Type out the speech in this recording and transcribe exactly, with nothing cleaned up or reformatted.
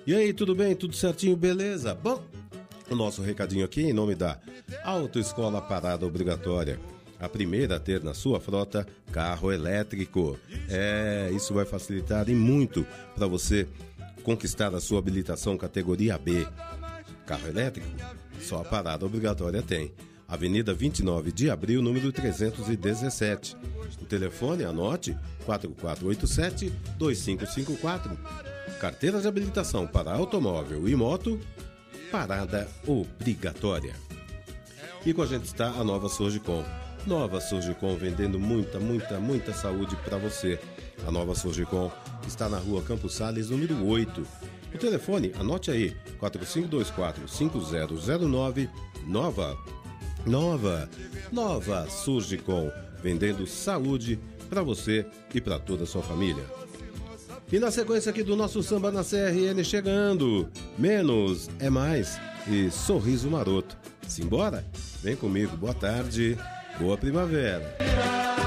E aí, tudo bem? Tudo certinho? Beleza? Bom, o nosso recadinho aqui em nome da Autoescola Parada Obrigatória. A primeira a ter na sua frota carro elétrico. É, isso vai facilitar e muito para você conquistar a sua habilitação categoria B. Carro elétrico? Só a Parada Obrigatória tem. Avenida vinte e nove de abril, número trezentos e dezessete. O telefone, anote, quatro quatro oito sete, dois cinco cinco quatro. Carteira de habilitação para automóvel e moto, Parada Obrigatória. E com a gente está a Nova Surgicom. Nova Surgicom vendendo muita, muita, muita saúde para você. A Nova Surgicom está na rua Campos Sales, número oito. O telefone, anote aí, quatro cinco dois quatro, cinco zero zero nove. Nova, Nova, Nova Surgicom, vendendo saúde para você e para toda a sua família. E na sequência aqui do nosso Samba na C R N chegando, Menos é Mais e Sorriso Maroto. Simbora? Vem comigo, boa tarde, boa primavera.